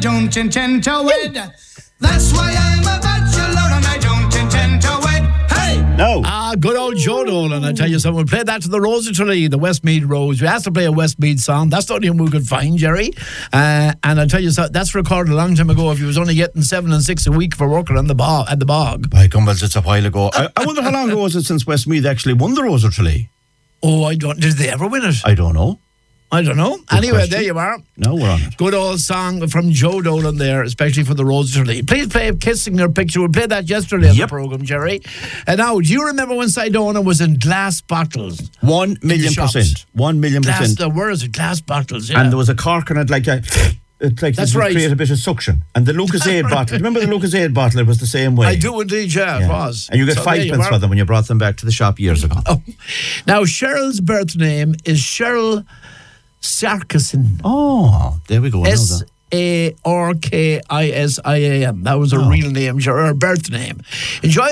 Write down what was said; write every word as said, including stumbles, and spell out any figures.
don't intend to wed. That's why I'm a bachelor and I don't intend to wed. Hey! No. Ah, good old Joe Dolan. I tell you something. We'll play that to the Rose of Tralee, the Westmead Rose. We asked to play a Westmead song. That's the only one we could find, Jerry. Uh, and I'll tell you something. That's recorded a long time ago. If he was only getting seven and six a week for working on the bog, at the bog. By Gumbels, it's a while ago. I, I wonder how long ago was it since Westmeath actually won the Rose of Tralee? Oh, I don't. Did they ever win it? I don't know. I don't know. Good anyway, question. there you are. No, we're on it. Good old song from Joe Dolan there, especially for the Rose of Tralee. Please play Kissing Her Picture. We played that yesterday on Yep. the programme, Jerry. And now, do you remember when Sidona was in glass bottles? One million shops. percent. One million Glass, percent. the words of glass bottles, yeah. And there was a cork on it like a... It's like That's this would right. create a bit of suction. And the Lucas Aid bottle, remember the Lucas Aid bottle? It was the same way. I do indeed, yeah, Yeah. it was. And you get So five there pence are. for them when you brought them back to the shop years ago. Oh. Now, Cheryl's birth name is Cheryl Sarkison. Oh, there we go. I know S that. A R K I S I A N. That was her Oh. real name, her birth name. Enjoy